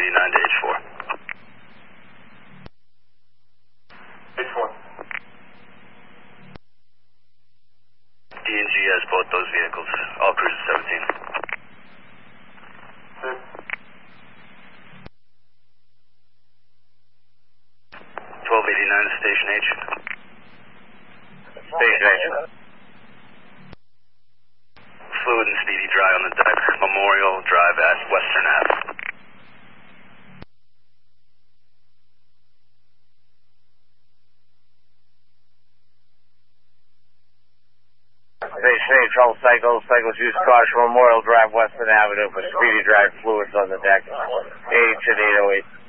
1289 to H4. H4. D&G has both those vehicles. All crews at 17. 1289 to Station H. Station H. Fluid and speedy dry on the deck. Memorial Drive at Western Ave. Station H, all cycles use caution, Memorial Drive, Western Avenue for speedy drive, fluids on the deck. H at 808.